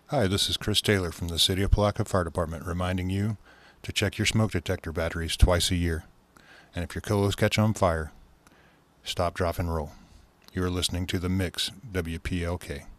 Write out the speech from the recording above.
Hi, this is Chris Taylor from the City of Palaca Fire Department reminding you to check your smoke detector batteries twice a year. And if your colos catch on fire, stop, drop, and roll. You are listening to The Mix, WPLK.